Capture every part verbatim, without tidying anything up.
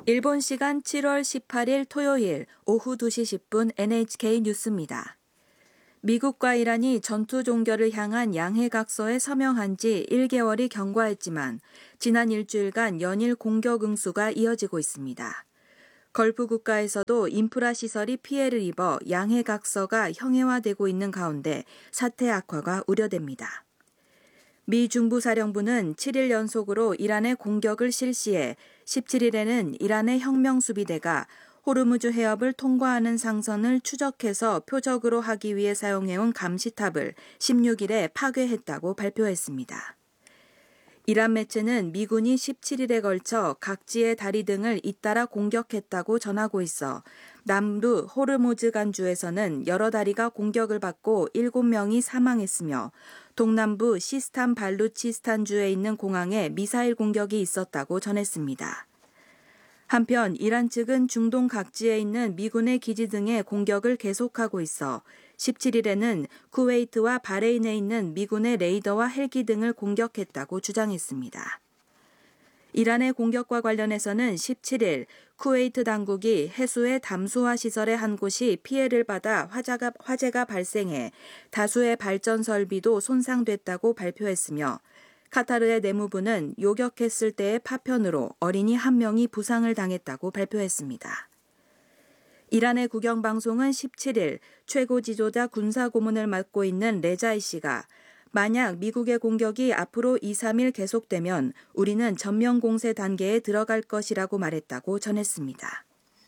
일본 시간 칠월 십팔일 토요일 오후 두 시 십 분 엔에이치케이 뉴스입니다. 미국과 이란이 전투 종결을 향한 양해각서에 서명한 지 일 개월이 경과했지만 지난 일주일간 연일 공격 응수가 이어지고 있습니다. 걸프 국가에서도 인프라 시설이 피해를 입어 양해각서가 형해화되고 있는 가운데 사태 악화가 우려됩니다. 미 중부사령부는 칠 일 연속으로 이란의 공격을 실시해 십칠일에는 이란의 혁명수비대가 호르무즈 해협을 통과하는 상선을 추적해서 표적으로 하기 위해 사용해온 감시탑을 십육일에 파괴했다고 발표했습니다. 이란 매체는 미군이 십칠일에 걸쳐 각지의 다리 등을 잇따라 공격했다고 전하고 있어 남부 호르무즈 간주에서는 여러 다리가 공격을 받고 일곱 명이 사망했으며 동남부 시스탄 발루치스탄주에 있는 공항에 미사일 공격이 있었다고 전했습니다. 한편 이란 측은 중동 각지에 있는 미군의 기지 등에 공격을 계속하고 있어 십칠일에는 쿠웨이트와 바레인에 있는 미군의 레이더와 헬기 등을 공격했다고 주장했습니다. 이란의 공격과 관련해서는 십칠일 쿠웨이트 당국이 해수의 담수화 시설의 한 곳이 피해를 받아 화재가, 화재가 발생해 다수의 발전 설비도 손상됐다고 발표했으며 카타르의 내무부는 요격했을 때의 파편으로 어린이 한 명이 부상을 당했다고 발표했습니다. 이란의 국영방송은 십칠일 최고 지도자 군사고문을 맡고 있는 레자이 씨가 만약 미국의 공격이 앞으로 이, 삼일 계속되면 우리는 전면 공세 단계에 들어갈 것이라고 말했다고 전했습니다.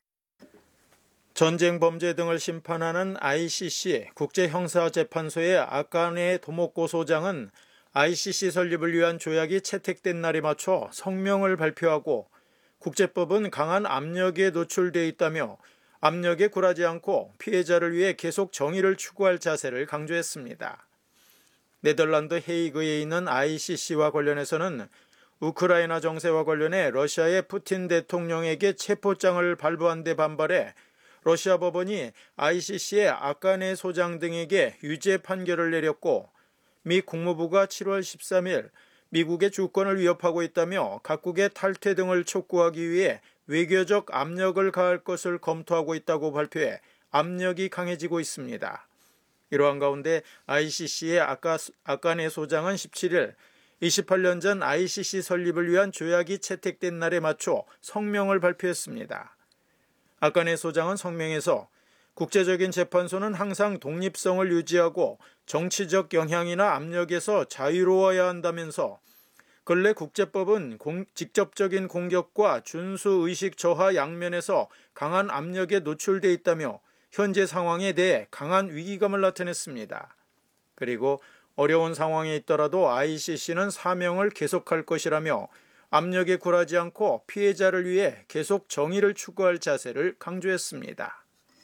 전쟁 범죄 등을 심판하는 아이씨씨 국제형사재판소의 아카네 도모코 소장은 아이씨씨 설립을 위한 조약이 채택된 날에 맞춰 성명을 발표하고 국제법은 강한 압력에 노출돼 있다며 압력에 굴하지 않고 피해자를 위해 계속 정의를 추구할 자세를 강조했습니다. 네덜란드 헤이그에 있는 아이씨씨와 관련해서는 우크라이나 정세와 관련해 러시아의 푸틴 대통령에게 체포장을 발부한 데 반발해 러시아 법원이 아이씨씨의 아카네 소장 등에게 유죄 판결을 내렸고 미 국무부가 칠월 십삼일 미국의 주권을 위협하고 있다며 각국의 탈퇴 등을 촉구하기 위해 외교적 압력을 가할 것을 검토하고 있다고 발표해 압력이 강해지고 있습니다. 이러한 가운데 아이씨씨의 아까, 아카네 소장은 십칠일 이십팔 년 전 아이씨씨 설립을 위한 조약이 채택된 날에 맞춰 성명을 발표했습니다. 아카네 소장은 성명에서 국제적인 재판소는 항상 독립성을 유지하고 정치적 영향이나 압력에서 자유로워야 한다면서 근래 국제법은 공, 직접적인 공격과 준수의식 저하 양면에서 강한 압력에 노출돼 있다며 현재 상황에 대해 강한 위기감을 나타냈습니다. 그리고 어려운 상황에 있더라도 아이씨씨는 사명을 계속할 것이라며 압력에 굴하지 않고 피해자를 위해 계속 정의를 추구할 자세를 강조했습니다.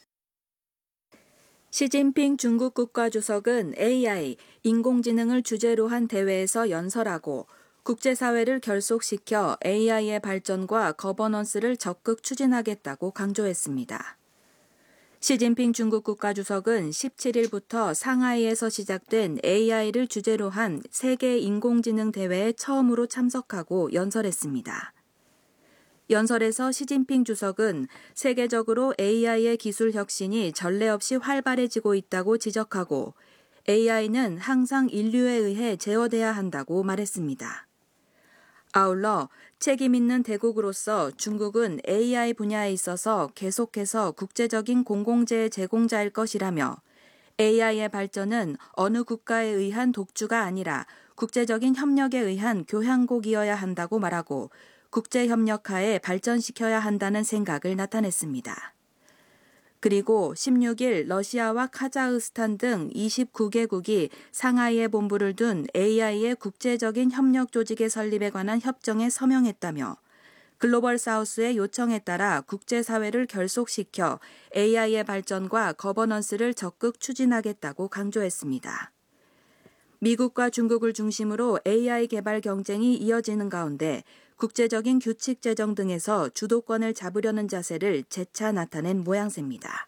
시진핑 중국 국가주석은 에이아이, 인공지능을 주제로 한 대회에서 연설하고 국제사회를 결속시켜 에이아이의 발전과 거버넌스를 적극 추진하겠다고 강조했습니다. 시진핑 중국 국가주석은 십칠일부터 상하이에서 시작된 에이아이를 주제로 한 세계 인공지능 대회에 처음으로 참석하고 연설했습니다. 연설에서 시진핑 주석은 세계적으로 에이아이의 기술 혁신이 전례 없이 활발해지고 있다고 지적하고 에이아이는 항상 인류에 의해 제어돼야 한다고 말했습니다. 아울러 책임 있는 대국으로서 중국은 에이아이 분야에 있어서 계속해서 국제적인 공공재의 제공자일 것이라며 에이아이의 발전은 어느 국가에 의한 독주가 아니라 국제적인 협력에 의한 교향곡이어야 한다고 말하고 국제협력하에 발전시켜야 한다는 생각을 나타냈습니다. 그리고 십육일 러시아와 카자흐스탄 등 이십구 개국이 상하이에 본부를 둔 에이아이의 국제적인 협력 조직의 설립에 관한 협정에 서명했다며 글로벌 사우스의 요청에 따라 국제사회를 결속시켜 에이아이의 발전과 거버넌스를 적극 추진하겠다고 강조했습니다. 미국과 중국을 중심으로 에이아이 개발 경쟁이 이어지는 가운데 국제적인 규칙 제정 등에서 주도권을 잡으려는 자세를 재차 나타낸 모양새입니다.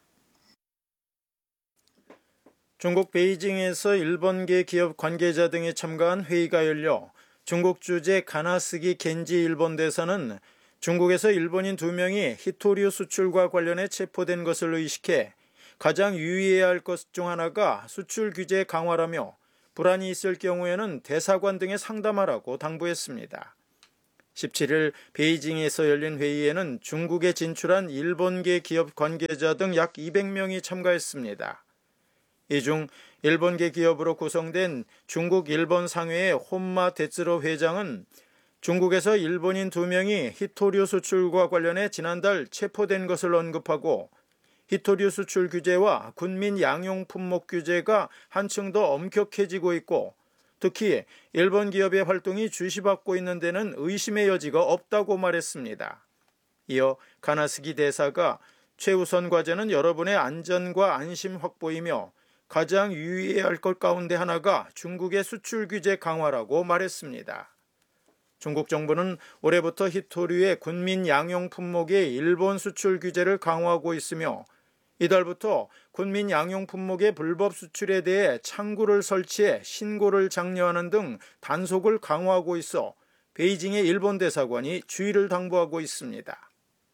중국 베이징에서 일본계 기업 관계자 등이 참가한 회의가 열려 중국 주재 가나스기 겐지 일본 대사는 중국에서 일본인 두 명이 히토류 수출과 관련해 체포된 것을 의식해 가장 유의해야 할 것 중 하나가 수출 규제 강화라며 불안이 있을 경우에는 대사관 등에 상담하라고 당부했습니다. 십칠 일 베이징에서 열린 회의에는 중국에 진출한 일본계 기업 관계자 등 약 이백 명이 참가했습니다. 이 중 일본계 기업으로 구성된 중국-일본 상회의 혼마 데츠로 회장은 중국에서 일본인 두 명이 히토류 수출과 관련해 지난달 체포된 것을 언급하고 히토류 수출 규제와 군민 양용 품목 규제가 한층 더 엄격해지고 있고 특히 일본 기업의 활동이 주시받고 있는 데는 의심의 여지가 없다고 말했습니다. 이어 가나스기 대사가 최우선 과제는 여러분의 안전과 안심 확보이며 가장 유의해야 할 것 가운데 하나가 중국의 수출 규제 강화라고 말했습니다. 중국 정부는 올해부터 히토류의 군민 양용 품목의 일본 수출 규제를 강화하고 있으며 이달부터 군민 양용 품목의 불법 수출에 대해 창구를 설치해 신고를 장려하는 등 단속을 강화하고 있어 베이징의 일본 대사관이 주의를 당부하고 있습니다.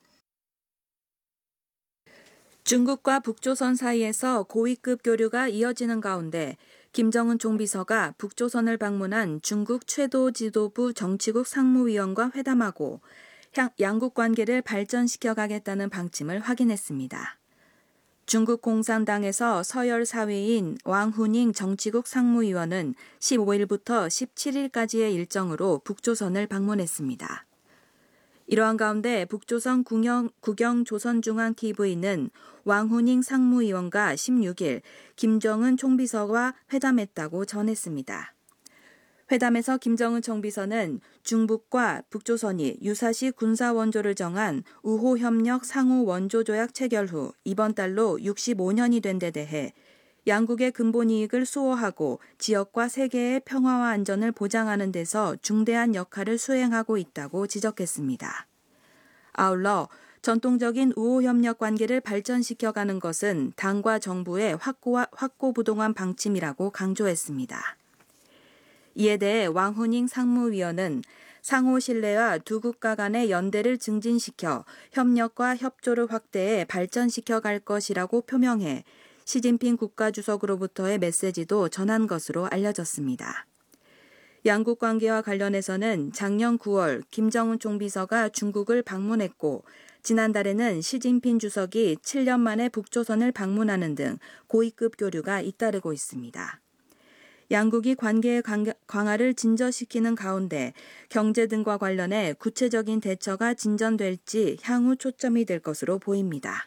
중국과 북조선 사이에서 고위급 교류가 이어지는 가운데 김정은 총비서가 북조선을 방문한 중국 최도 지도부 정치국 상무위원과 회담하고 양국 관계를 발전시켜가겠다는 방침을 확인했습니다. 중국 공산당에서 서열 사 위인 왕후닝 정치국 상무위원은 십오 일부터 십칠 일까지의 일정으로 북조선을 방문했습니다. 이러한 가운데 북조선 국영, 국영조선중앙티비는 왕후닝 상무위원과 십육 일 김정은 총비서와 회담했다고 전했습니다. 회담에서 김정은 총비서는 중북과 북조선이 유사시 군사원조를 정한 우호협력 상호원조조약 체결 후 이번 달로 육십오 년이 된 데 대해 양국의 근본 이익을 수호하고 지역과 세계의 평화와 안전을 보장하는 데서 중대한 역할을 수행하고 있다고 지적했습니다. 아울러 전통적인 우호협력 관계를 발전시켜가는 것은 당과 정부의 확고와, 확고부동한 방침이라고 강조했습니다. 이에 대해 왕후닝 상무위원은 상호 신뢰와 두 국가 간의 연대를 증진시켜 협력과 협조를 확대해 발전시켜 갈 것이라고 표명해 시진핑 국가주석으로부터의 메시지도 전한 것으로 알려졌습니다. 양국 관계와 관련해서는 작년 구월 김정은 총비서가 중국을 방문했고 지난달에는 시진핑 주석이 칠 년 만에 북조선을 방문하는 등 고위급 교류가 잇따르고 있습니다. 양국이 관계의 강화를 진전시키는 가운데 경제 등과 관련해 구체적인 대처가 진전될지 향후 초점이 될 것으로 보입니다.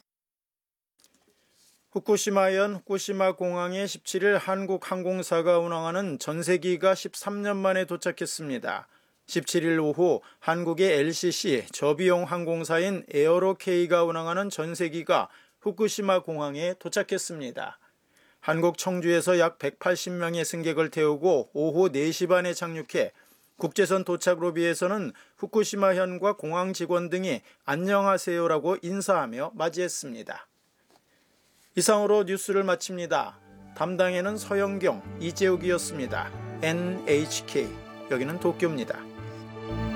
후쿠시마현 후쿠시마 공항에 십칠 일 한국 항공사가 운항하는 전세기가 십삼 년 만에 도착했습니다. 십칠 일 오후 한국의 엘씨씨 저비용 항공사인 에어로케이가 운항하는 전세기가 후쿠시마 공항에 도착했습니다. 한국 청주에서 약 백팔십 명의 승객을 태우고 오후 네 시 반에 착륙해 국제선 도착 로비에서는 후쿠시마현과 공항 직원 등이 안녕하세요라고 인사하며 맞이했습니다. 이상으로 뉴스를 마칩니다. 담당에는 서영경, 이재욱이었습니다. 엔에이치케이, 여기는 도쿄입니다.